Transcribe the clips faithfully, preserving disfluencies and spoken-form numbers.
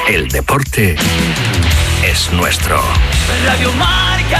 El deporte es nuestro. Radio Marca.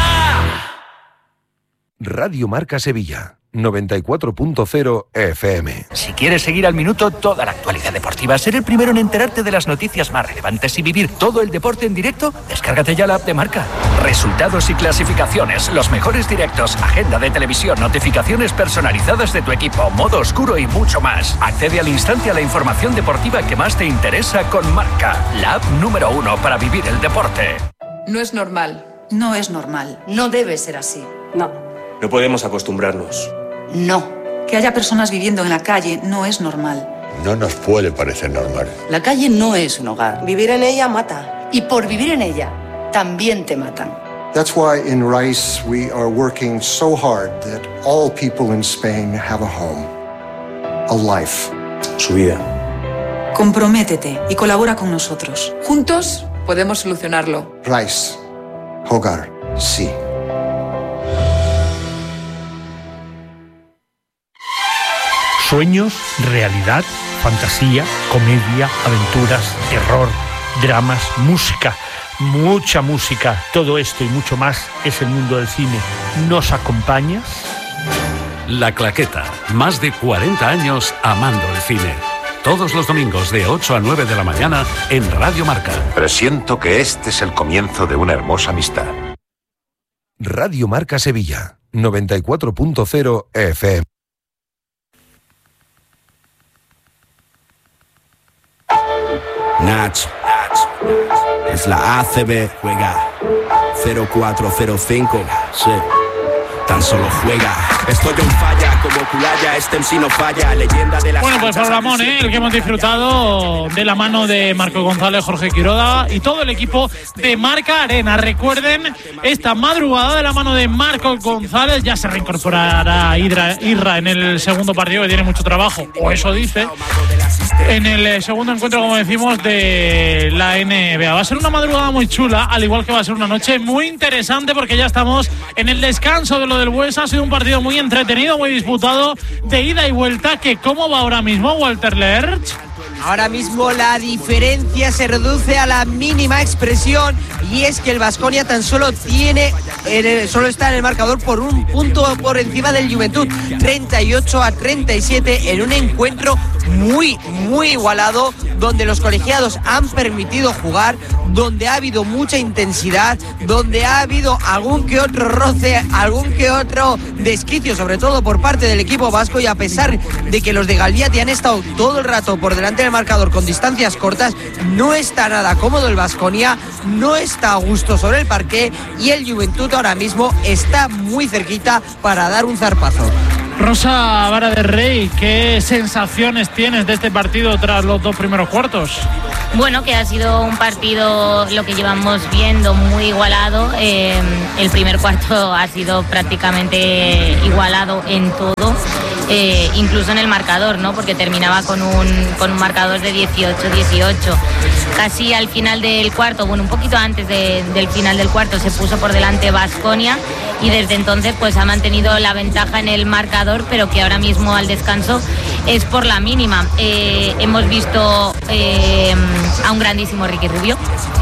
Radio Marca Sevilla, noventa y cuatro punto cero F M. Si quieres seguir al minuto toda la actualidad deportiva, ser el primero en enterarte de las noticias más relevantes y vivir todo el deporte en directo, descárgate ya la app de Marca. Resultados y clasificaciones, los mejores directos, agenda de televisión, notificaciones personalizadas de tu equipo, modo oscuro y mucho más. Accede al instante a la información deportiva que más te interesa con Marca, la app número uno para vivir el deporte. No es normal. No es normal. No debe ser así. No. No podemos acostumbrarnos. No. Que haya personas viviendo en la calle no es normal. No nos puede parecer normal. La calle no es un hogar. Vivir en ella mata. Y por vivir en ella, también te matan. That's why in RISE we are working so hard that all people in Spain have a home, a life. Su vida. Comprométete y colabora con nosotros. Juntos podemos solucionarlo. RISE. Hogar. Sí. Sueños, realidad, fantasía, comedia, aventuras, terror, dramas, música, mucha música. Todo esto y mucho más es el mundo del cine. ¿Nos acompañas? La Claqueta, más de cuarenta años amando el cine. Todos los domingos de ocho a nueve de la mañana en Radio Marca. Presiento que este es el comienzo de una hermosa amistad. Radio Marca Sevilla, noventa y cuatro punto cero F M. Nach, es la A C B, juega cero cuatro cero cinco, sí, tan solo juega. Estoy en falla, como Culaya, este M C no falla, leyenda de la... Bueno, pues programón, ¿eh? El que hemos disfrutado de la mano de Marco González, Jorge Quiroga y todo el equipo de Marca Arena. Recuerden, esta madrugada de la mano de Marco González ya se reincorporará Irra, Irra en el segundo partido, que tiene mucho trabajo, o eso dice, en el segundo encuentro, como decimos, de la N B A. Va a ser una madrugada muy chula, al igual que va a ser una noche muy interesante, porque ya estamos en el descanso de lo del Buesa. Ha sido un partido muy entretenido, muy disputado, de ida y vuelta. Que ¿cómo va ahora mismo, Walter Lerch? Ahora mismo la diferencia se reduce a la mínima expresión, y es que el Baskonia tan solo tiene el, solo está en el marcador por un punto por encima del Juventud, treinta y ocho a treinta y siete, en un encuentro muy muy igualado, donde los colegiados han permitido jugar, donde ha habido mucha intensidad, donde ha habido algún que otro roce, algún que otro desquicio, sobre todo por parte del equipo vasco, y a pesar de que los de Galviati han estado todo el rato por delante del marcador con distancias cortas, no está nada cómodo el Baskonia, no está a gusto sobre el parqué, y el Juventud ahora mismo está muy cerquita para dar un zarpazo. Rosa Vara de Rey, ¿qué sensaciones tienes de este partido tras los dos primeros cuartos? Bueno, que ha sido un partido, lo que llevamos viendo, muy igualado. Eh, el primer cuarto ha sido prácticamente igualado en todo, eh, incluso en el marcador, ¿no? Porque terminaba con un, con un marcador de dieciocho dieciocho. Casi al final del cuarto, bueno, un poquito antes de, del final del cuarto, se puso por delante Baskonia, y desde entonces pues ha mantenido la ventaja en el marcador, pero que ahora mismo al descanso es por la mínima. Eh, hemos visto eh, a un grandísimo Ricky Rubio,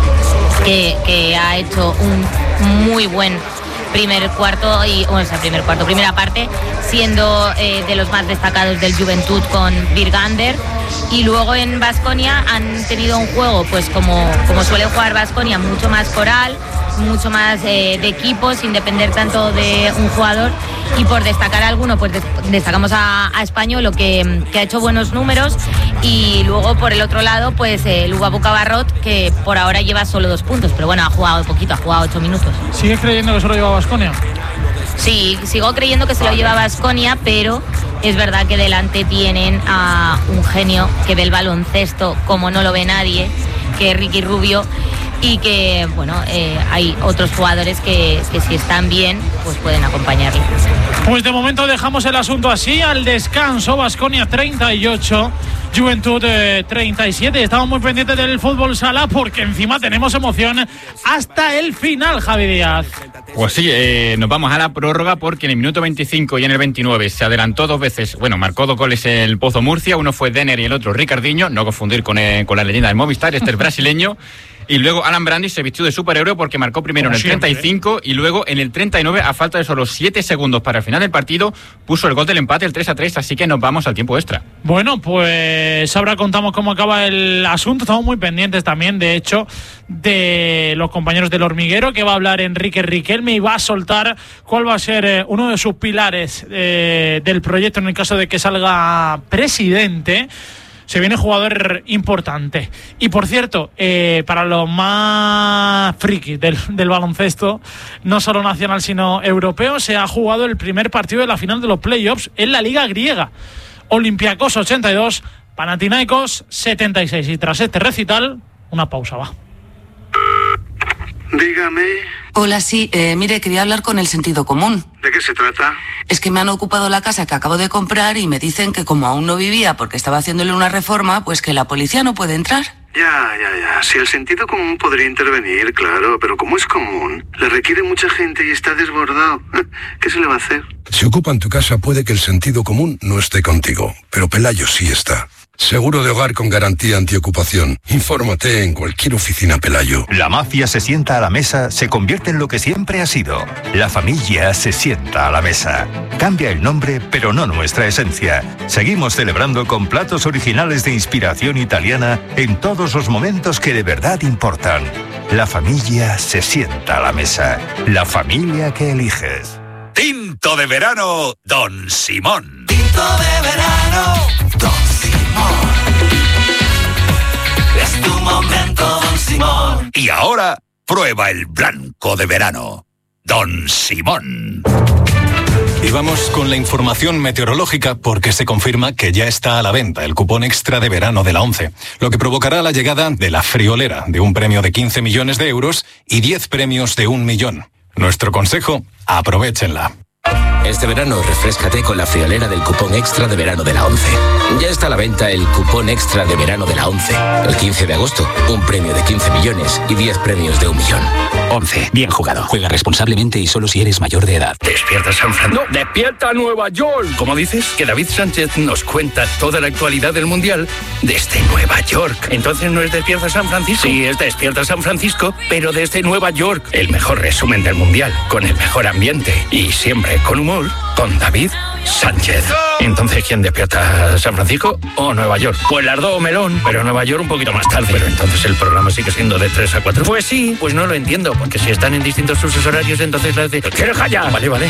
que, que ha hecho un muy buen primer cuarto, y bueno, o sea, primer cuarto, primera parte, siendo eh, de los más destacados del Juventud con Birgander. Y luego en Baskonia han tenido un juego, pues como, como suele jugar Baskonia, mucho más coral, mucho más eh, de equipo, sin depender tanto de un jugador. Y por destacar alguno, pues destacamos a, a Españolo, que, que ha hecho buenos números. Y luego por el otro lado, pues eh, Lugabu Cabarrot, que por ahora lleva solo dos puntos, pero bueno, ha jugado poquito, ha jugado ocho minutos. ¿Sigues creyendo que se lo lleva Baskonia? Sí, sigo creyendo que se lo lleva Baskonia, pero es verdad que delante tienen a un genio que ve el baloncesto como no lo ve nadie, que es Ricky Rubio. y que, bueno, eh, hay otros jugadores que, que si están bien, pues pueden acompañarle. Pues de momento dejamos el asunto así. Al descanso, Baskonia treinta y ocho, Juventud eh, treinta y siete. Estamos muy pendientes del fútbol sala porque encima tenemos emoción hasta el final, Javi Díaz. Pues sí, eh, nos vamos a la prórroga porque en el minuto veinticinco y en el veintinueve se adelantó dos veces. Bueno, marcó dos goles el Pozo Murcia. Uno fue Denner y el otro Ricardinho. No confundir con, eh, con la leyenda del Movistar, este es brasileño. Y luego Alan Brandis se vistió de superhéroe porque marcó primero Como en el siempre, treinta y cinco ¿eh? Y luego en el treinta y nueve, a falta de solo siete segundos para el final del partido, puso el gol del empate, el tres a tres, así que nos vamos al tiempo extra. Bueno, pues ahora contamos cómo acaba el asunto. Estamos muy pendientes también, de hecho, de los compañeros del Hormiguero, que va a hablar Enrique Riquelme y va a soltar cuál va a ser eh, uno de sus pilares eh, del proyecto en el caso de que salga presidente. Se viene jugador importante. Y por cierto, eh, para los más frikis del, del baloncesto, no solo nacional sino europeo, se ha jugado el primer partido de la final de los playoffs en la Liga Griega. Olympiacos ochenta y dos, Panathinaikos setenta y seis. Y tras este recital, una pausa, va. Dígame. Hola, sí, eh, mire, quería hablar con el sentido común. ¿De qué se trata? Es que me han ocupado la casa que acabo de comprar y me dicen que como aún no vivía porque estaba haciéndole una reforma, pues que la policía no puede entrar. Ya, ya, ya. Si el sentido común podría intervenir, claro, pero como es común, le requiere mucha gente y está desbordado. ¿Qué se le va a hacer? Si ocupan tu casa puede que el sentido común no esté contigo, pero Pelayo sí está. Seguro de hogar con garantía antiocupación. Infórmate en cualquier oficina Pelayo. La mafia se sienta a la mesa, se convierte en lo que siempre ha sido. La familia se sienta a la mesa. Cambia el nombre, pero no nuestra esencia. Seguimos celebrando con platos originales de inspiración italiana en todos los momentos que de verdad importan. La familia se sienta a la mesa. La familia que eliges. Tinto de verano, Don Simón. Tinto de verano, Don Simón. Es tu momento, Don Simón. Y ahora, prueba el blanco de verano, Don Simón. Y vamos con la información meteorológica porque se confirma que ya está a la venta el cupón extra de verano de la ONCE, lo que provocará la llegada de la friolera de un premio de quince millones de euros y diez premios de un millón. Nuestro consejo, aprovéchenla. Este verano refréscate con la friolera del cupón extra de verano de la ONCE. Ya está a la venta el cupón extra de verano de la ONCE. El quince de agosto, un premio de quince millones y diez premios de un millón. ONCE, bien jugado. Juega responsablemente y solo si eres mayor de edad. Despierta San Francisco. No, despierta Nueva York. ¿Cómo dices? Que David Sánchez nos cuenta toda la actualidad del Mundial desde Nueva York. Entonces no es Despierta San Francisco. Sí, es Despierta San Francisco, pero desde Nueva York. El mejor resumen del Mundial, con el mejor ambiente y siempre con humor. Con David Sánchez. Entonces, ¿quién despierta? ¿San Francisco o Nueva York? Pues las dos, melón, pero Nueva York un poquito más tarde. Pero entonces el programa sigue siendo de tres a cuatro. Pues sí, pues no lo entiendo, porque si están en distintos usos horarios, entonces las de... ¿Quieres ya? Vale, vale.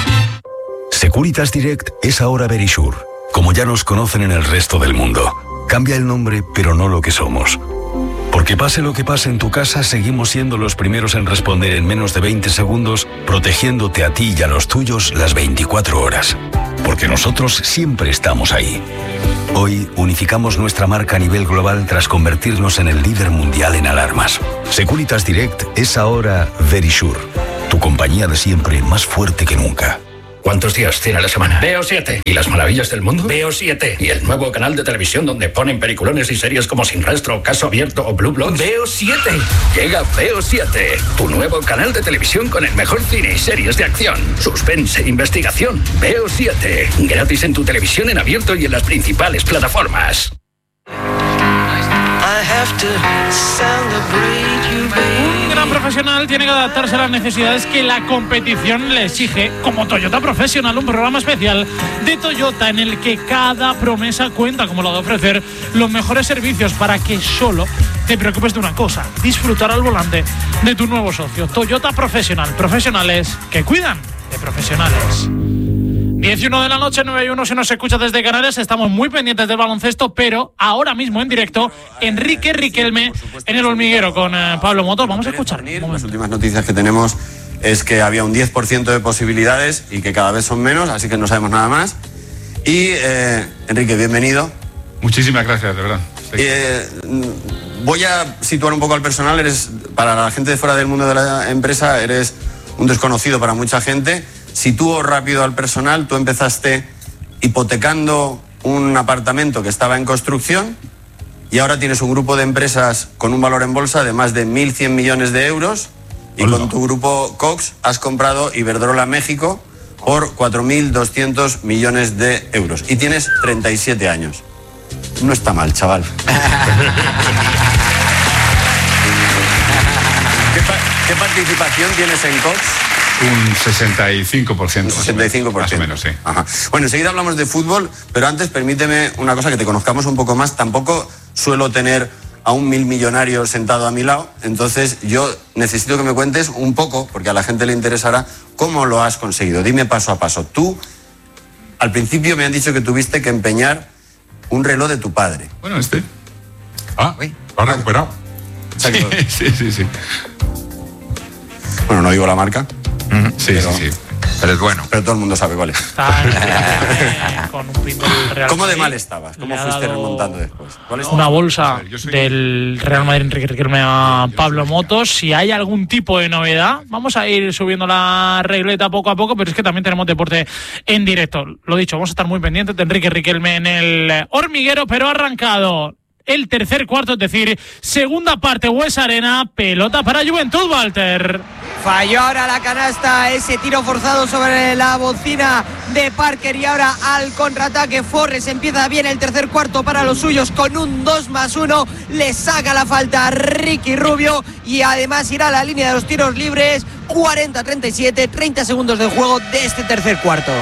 Securitas Direct es ahora Verisure, como ya nos conocen en el resto del mundo. Cambia el nombre, pero no lo que somos. Porque pase lo que pase en tu casa, seguimos siendo los primeros en responder en menos de veinte segundos, protegiéndote a ti y a los tuyos las veinticuatro horas. Porque nosotros siempre estamos ahí. Hoy unificamos nuestra marca a nivel global tras convertirnos en el líder mundial en alarmas. Securitas Direct es ahora Verisure, tu compañía de siempre más fuerte que nunca. ¿Cuántos días tiene la semana? Veo siete. ¿Y las maravillas del mundo? Veo siete. ¿Y el nuevo canal de televisión donde ponen peliculones y series como Sin Rastro, Caso Abierto o Blue Bloods? Veo siete. Llega Veo siete, tu nuevo canal de televisión con el mejor cine y series de acción, suspense e investigación. Veo siete. Gratis en tu televisión en abierto y en las principales plataformas. Un gran profesional tiene que adaptarse a las necesidades que la competición le exige, como Toyota Professional, un programa especial de Toyota en el que cada promesa cuenta, como la de ofrecer los mejores servicios para que solo te preocupes de una cosa: disfrutar al volante de tu nuevo socio. Toyota Professional, profesionales que cuidan de profesionales. diez y uno de la noche, nueve y uno se nos escucha desde Canarias. Estamos muy pendientes del baloncesto, pero ahora mismo en directo, Enrique Riquelme en el Hormiguero con eh, Pablo Motos. Vamos a escuchar. Las últimas noticias que tenemos es que había un diez por ciento de posibilidades y que cada vez son menos, así que no sabemos nada más. Y, eh, Enrique, bienvenido. Muchísimas gracias, de verdad. Eh, voy a situar un poco al personal. Eres, para la gente de fuera del mundo de la empresa, eres un desconocido para mucha gente. Sitúo rápido al personal. Tú empezaste hipotecando un apartamento que estaba en construcción y ahora tienes un grupo de empresas con un valor en bolsa de más de mil cien millones de euros y Hola. Con tu grupo Cox has comprado Iberdrola México por cuatro mil doscientos millones de euros y tienes treinta y siete años. No está mal, chaval. ¿Qué, pa- ¿Qué participación tienes en Cox? Un sesenta y cinco por ciento. Un sesenta y cinco por ciento. Más o menos, sí. Ajá. Bueno, enseguida hablamos de fútbol, pero antes permíteme una cosa, que te conozcamos un poco más. Tampoco suelo tener a un mil millonario sentado a mi lado, entonces yo necesito que me cuentes un poco, porque a la gente le interesará, cómo lo has conseguido. Dime paso a paso. Tú, al principio me han dicho que tuviste que empeñar un reloj de tu padre. Bueno, este. Ah, lo has recuperado. Sí, sí, sí, sí. Bueno, no digo la marca. Uh-huh. Sí, pero, sí, sí. Pero es bueno. Pero todo el mundo sabe cuál es. Está en, con un pin del Real ¿Cómo de Madrid. mal estabas? ¿Cómo fuiste remontando después? ¿Cuál es Una bolsa del Real Madrid Enrique Riquelme a Pablo Motos. Si hay algún tipo de novedad, vamos a ir subiendo la regleta poco a poco, pero es que también tenemos deporte en directo. Lo dicho, vamos a estar muy pendientes de Enrique Riquelme en el hormiguero, pero ha arrancado el tercer cuarto, es decir, segunda parte, Bues Arena, pelota para Juventud, Walter. Falló ahora la canasta, ese tiro forzado sobre la bocina de Parker y ahora al contraataque Forres. Empieza bien el tercer cuarto para los suyos con un dos más uno, le saca la falta a Ricky Rubio y además irá a la línea de los tiros libres. Cuarenta a treinta y siete, treinta segundos de juego de este tercer cuarto.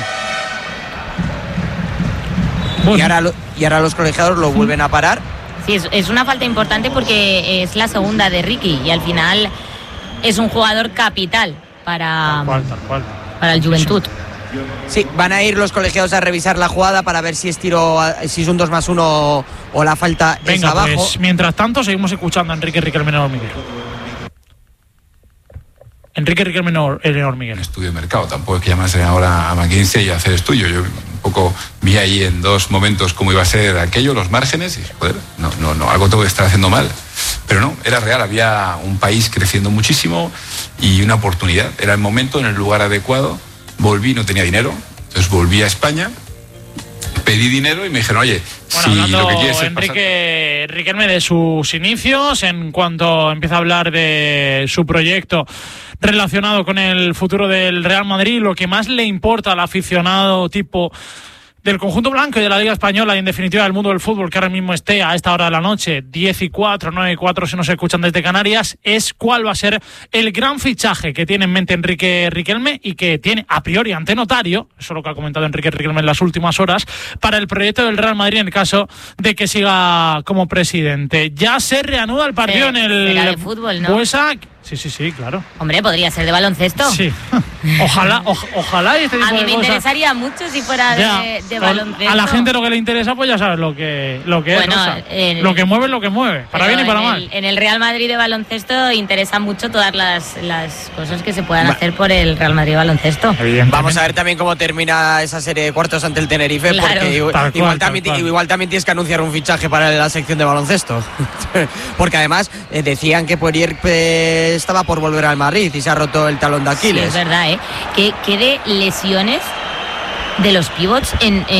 Y ahora, lo, y ahora los colegiados lo vuelven a parar. Sí, es, es una falta importante porque es la segunda de Ricky y al final es un jugador capital para, tal cual, tal cual. para el Juventud. Sí, van a ir los colegiados a revisar la jugada para ver si es tiro, si es un dos más uno o la falta Venga, es abajo. Pues, mientras tanto seguimos escuchando a Enrique Riquelme en el hormiguero. Enrique Riquelme en el hormiguero. Estudio de mercado, tampoco es que llamasen ahora a McKinsey y hacer estudio. Yo un poco vi ahí en dos momentos cómo iba a ser aquello, los márgenes, y joder, no, no, no, algo tengo que estar haciendo mal. Pero no, era real, había un país creciendo muchísimo y una oportunidad. Era el momento, en el lugar adecuado. Volví, no tenía dinero, entonces volví a España, pedí dinero y me dijeron, oye, bueno, si lo que quieres es Enrique pasar... Riquelme de sus inicios, en cuanto empieza a hablar de su proyecto relacionado con el futuro del Real Madrid, lo que más le importa al aficionado tipo del conjunto blanco y de la Liga Española y en definitiva del mundo del fútbol que ahora mismo esté a esta hora de la noche, diez y cuatro, nueve y cuatro si nos escuchan desde Canarias, es cuál va a ser el gran fichaje que tiene en mente Enrique Riquelme y que tiene a priori ante notario, eso es lo que ha comentado Enrique Riquelme en las últimas horas, para el proyecto del Real Madrid en el caso de que siga como presidente. Ya se reanuda el partido Sí, en el será de fútbol, ¿no? Buesa. Sí, sí, sí, claro. Hombre, podría ser de baloncesto. Sí. Ojalá, o, ojalá y este tipo A mí de me cosas. interesaría mucho si fuera Ya, de, de baloncesto. A la gente lo que le interesa, pues ya sabes lo que, lo que Bueno, es. Rosa. el- lo que mueve es lo que mueve, para Pero bien y para en mal. el, en el Real Madrid de baloncesto interesa mucho todas las, las cosas que se puedan hacer por el Real Madrid de baloncesto. Vamos a ver también cómo termina esa serie de cuartos ante el Tenerife, Claro. porque igual, Tal cual, igual tal también, cual. igual también tienes que anunciar un fichaje para la sección de baloncesto. Porque además eh, decían que Poirier eh, estaba por volver al Madrid y se ha roto el talón de Sí, Aquiles. es verdad, ¿eh? Que, que de lesiones de los pivots en,